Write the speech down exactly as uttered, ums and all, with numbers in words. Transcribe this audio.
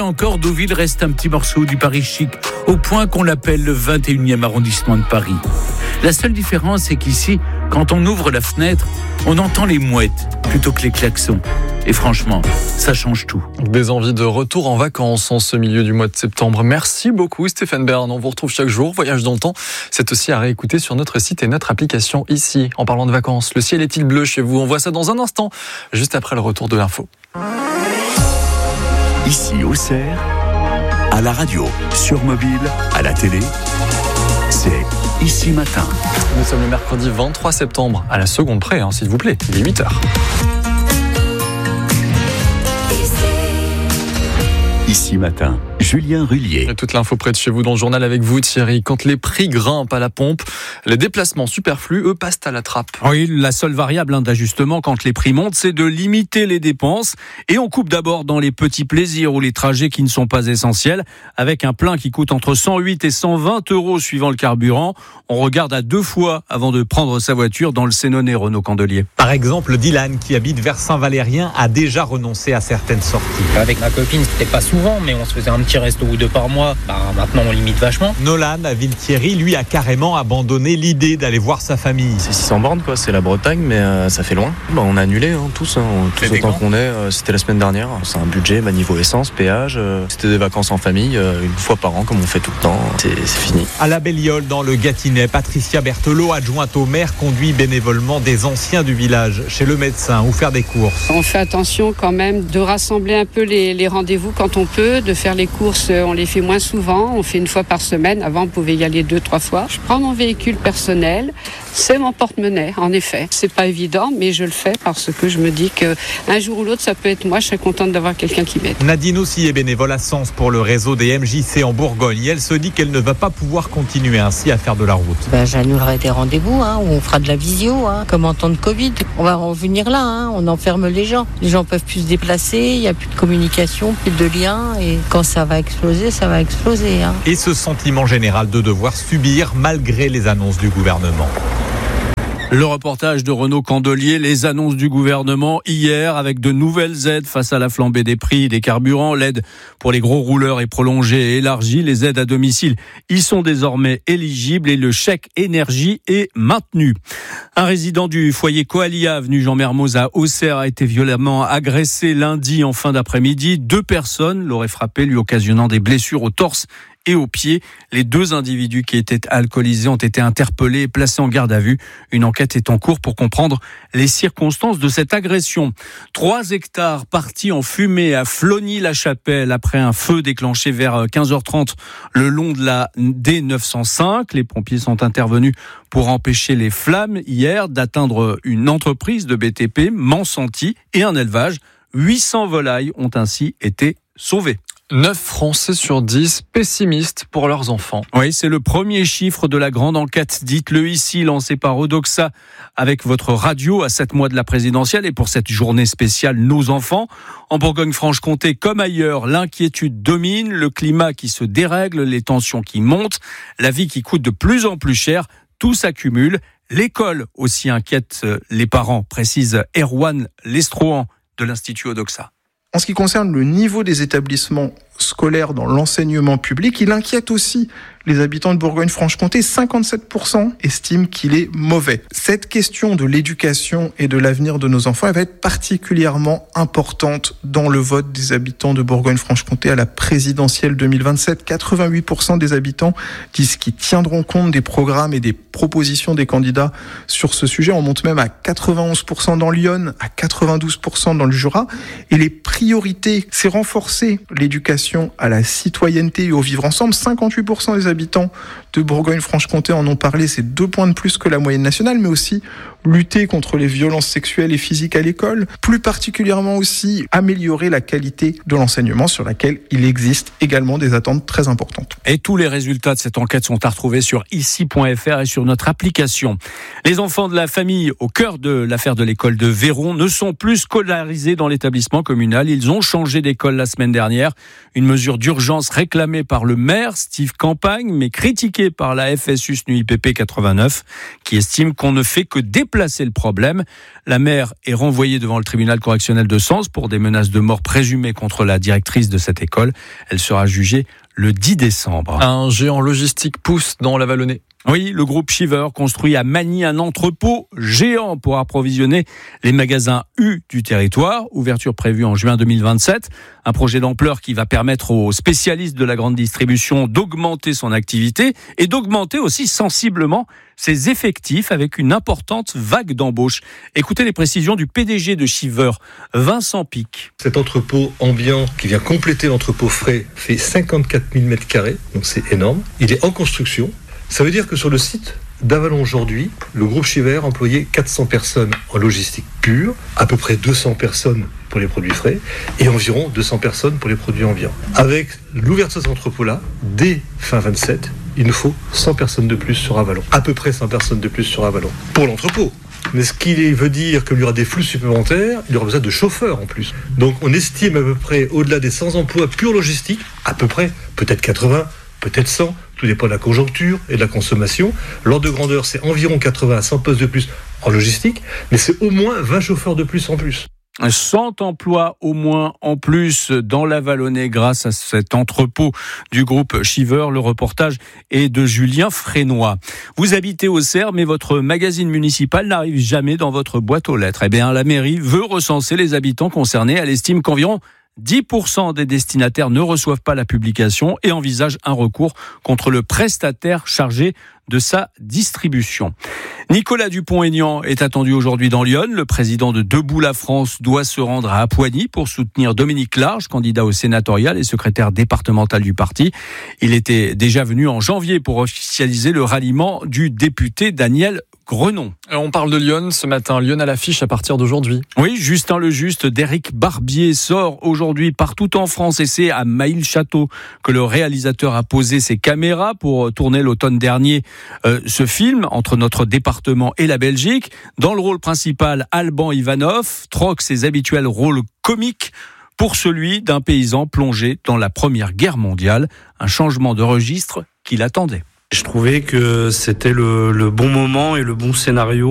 Encore, Deauville reste un petit morceau du Paris chic, au point qu'on l'appelle le vingt et unième arrondissement de Paris. La seule différence, c'est qu'ici, quand on ouvre la fenêtre, on entend les mouettes plutôt que les klaxons. Et franchement, ça change tout. Des envies de retour en vacances en ce milieu du mois de septembre. Merci beaucoup Stéphane Bern. On vous retrouve chaque jour. Voyage dans le temps, c'est aussi à réécouter sur notre site et notre application ici. En parlant de vacances, le ciel est-il bleu chez vous? On voit ça dans un instant, juste après le retour de l'info. Ici au Cerf, à la radio, sur mobile, à la télé, c'est Ici Matin. Nous sommes le mercredi vingt-trois septembre, à la seconde près, hein, s'il vous plaît, il est huit heures. Ici Matin, Julien Rullier. Et toute l'info près de chez vous dans le journal avec vous Thierry. Quand les prix grimpent à la pompe, les déplacements superflus, eux, passent à la trappe. Oui, la seule variable hein, d'ajustement quand les prix montent, c'est de limiter les dépenses. Et on coupe d'abord dans les petits plaisirs ou les trajets qui ne sont pas essentiels. Avec un plein qui coûte entre cent huit et cent vingt euros suivant le carburant, on regarde à deux fois avant de prendre sa voiture dans le Sénonais, Renaud Candelier. Par exemple, Dylan, qui habite vers Saint-Valérien, a déjà renoncé à certaines sorties. Avec ma copine, c'était pas souvent, mais on se faisait un petit resto ou deux par mois. Bah, maintenant, on limite vachement. Nolan, à Villethierry, lui, a carrément abandonné l'idée d'aller voir sa famille. C'est six cents bornes, quoi. C'est la Bretagne, mais euh, ça fait loin. Bah, on a annulé, hein, tous, hein, tous autant qu'on est. Euh, c'était la semaine dernière. C'est un budget, bah, niveau essence, péage. Euh, c'était des vacances en famille, euh, une fois par an, comme on fait tout le temps. C'est, c'est fini. À la Belliole, dans le Gâtinais, Patricia Berthelot, adjointe au maire, conduit bénévolement des anciens du village chez le médecin ou faire des courses. On fait attention quand même de rassembler un peu les, les rendez-vous quand on peut, de faire les courses, on les fait moins souvent, on fait une fois par semaine. Avant, on pouvait y aller deux, trois fois. Je prends mon véhicule personnel, c'est mon porte-monnaie, en effet. C'est pas évident, mais je le fais parce que je me dis qu'un jour ou l'autre, ça peut être moi. Je serais contente d'avoir quelqu'un qui m'aide. Nadine aussi est bénévole à Sens pour le réseau des M J C en Bourgogne. Et elle se dit qu'elle ne va pas pouvoir continuer ainsi à faire de la route. Ben, j'annulerai des rendez-vous, hein, où on fera de la visio, hein, comme en temps de Covid. On va en venir là, hein, on enferme les gens. Les gens peuvent plus se déplacer, il n'y a plus de communication, plus de liens. Et quand ça va exploser, ça va exploser. Hein. Et ce sentiment général de devoir subir malgré les annonces du gouvernement. Le reportage de Renaud Candelier, les annonces du gouvernement hier avec de nouvelles aides face à la flambée des prix des carburants. L'aide pour les gros rouleurs est prolongée et élargie. Les aides à domicile y sont désormais éligibles et le chèque énergie est maintenu. Un résident du foyer Coalia, avenue Jean Mermoz à Auxerre, a été violemment agressé lundi en fin d'après-midi. Deux personnes l'auraient frappé, lui occasionnant des blessures au torse et aux pieds. Les deux individus qui étaient alcoolisés ont été interpellés et placés en garde à vue. Une enquête est en cours pour comprendre les circonstances de cette agression. Trois hectares partis en fumée à Flony-la-Chapelle après un feu déclenché vers quinze heures trente le long de la D neuf cent cinq. Les pompiers sont intervenus pour empêcher les flammes hier d'atteindre une entreprise de B T P, Mansanti, et un élevage. huit cents volailles ont ainsi été sauvées. neuf Français sur dix pessimistes pour leurs enfants. Oui, c'est le premier chiffre de la grande enquête Dites-le ici, lancée par Odoxa avec votre radio à sept mois de la présidentielle et pour cette journée spéciale Nos enfants. En Bourgogne-Franche-Comté, comme ailleurs, l'inquiétude domine, le climat qui se dérègle, les tensions qui montent, la vie qui coûte de plus en plus cher, tout s'accumule. L'école aussi inquiète les parents, précise Erwan Lestrohan de l'Institut Odoxa. En ce qui concerne le niveau des établissements scolaires dans l'enseignement public, il inquiète aussi les habitants de Bourgogne-Franche-Comté. cinquante-sept pour cent estiment qu'il est mauvais. Cette question de l'éducation et de l'avenir de nos enfants, elle va être particulièrement importante dans le vote des habitants de Bourgogne-Franche-Comté à la présidentielle deux mille vingt-sept. quatre-vingt-huit pour cent des habitants disent qu'ils tiendront compte des programmes et des propositions des candidats sur ce sujet. On monte même à quatre-vingt-onze pour cent dans l'Yonne, à quatre-vingt-douze pour cent dans le Jura. Et les priorités, c'est renforcer l'éducation à la citoyenneté et au vivre ensemble. cinquante-huit pour cent des habitants de Bourgogne-Franche-Comté en ont parlé, c'est deux points de plus que la moyenne nationale, mais aussi lutter contre les violences sexuelles et physiques à l'école, plus particulièrement aussi améliorer la qualité de l'enseignement sur laquelle il existe également des attentes très importantes. Et tous les résultats de cette enquête sont à retrouver sur ici point f r et sur notre application. Les enfants de la famille au cœur de l'affaire de l'école de Véron ne sont plus scolarisés dans l'établissement communal. Ils ont changé d'école la semaine dernière. Une mesure d'urgence réclamée par le maire Steve Campagne, mais critiquée critiqué par la F S U S N U I P P quatre-vingt-neuf, qui estime qu'on ne fait que déplacer le problème. La mère est renvoyée devant le tribunal correctionnel de Sens pour des menaces de mort présumées contre la directrice de cette école. Elle sera jugée le dix décembre. Un géant logistique pousse dans la Vallonnée. Oui, le groupe Shiver construit à Magny un entrepôt géant pour approvisionner les magasins U du territoire. Ouverture prévue en juin deux mille vingt-sept. Un projet d'ampleur qui va permettre aux spécialistes de la grande distribution d'augmenter son activité et d'augmenter aussi sensiblement ses effectifs avec une importante vague d'embauche. Écoutez les précisions du P D G de Shiver, Vincent Pic. Cet entrepôt ambiant qui vient compléter l'entrepôt frais fait cinquante-quatre mille mètres carrés, donc c'est énorme. Il est en construction. Ça veut dire que sur le site d'Avallon aujourd'hui, le groupe Shiver employait quatre cents personnes en logistique pure, à peu près deux cents personnes pour les produits frais et environ deux cents personnes pour les produits ambiants. Avec l'ouverture de cet entrepôt-là, dès fin vingt-sept, il nous faut cent personnes de plus sur Avallon. À peu près cent personnes de plus sur Avallon pour l'entrepôt. Mais ce qui veut dire qu'il y aura des flux supplémentaires, il y aura besoin de chauffeurs en plus. Donc on estime à peu près, au-delà des cent emplois pure logistique, à peu près, peut-être quatre-vingts, peut-être cent, tout dépend de la conjoncture et de la consommation. L'ordre de grandeur, c'est environ quatre-vingts à cent postes de plus en logistique, mais c'est au moins vingt chauffeurs de plus en plus. cent emplois au moins en plus dans la Vallonnée grâce à cet entrepôt du groupe Shiver. Le reportage est de Julien Frénois. Vous habitez Auxerre, mais votre magazine municipal n'arrive jamais dans votre boîte aux lettres. Eh bien, la mairie veut recenser les habitants concernés. Elle estime qu'environ dix pour cent des destinataires ne reçoivent pas la publication et envisagent un recours contre le prestataire chargé de sa distribution. Nicolas Dupont-Aignan est attendu aujourd'hui dans Lyon. Le président de Debout la France doit se rendre à Appoigny pour soutenir Dominique Large, candidat au sénatorial et secrétaire départemental du parti. Il était déjà venu en janvier pour officialiser le ralliement du député Daniel Grenon. On parle de Lyon ce matin. Lyon à l'affiche à partir d'aujourd'hui. Oui, Justin le Juste d'Éric Barbier sort aujourd'hui partout en France et c'est à Maïl-Château que le réalisateur a posé ses caméras pour tourner l'automne dernier euh, ce film entre notre département et la Belgique. Dans le rôle principal, Alban Ivanov troque ses habituels rôles comiques pour celui d'un paysan plongé dans la Première Guerre mondiale. Un changement de registre qui l'attendait. Je trouvais que c'était le, le bon moment et le bon scénario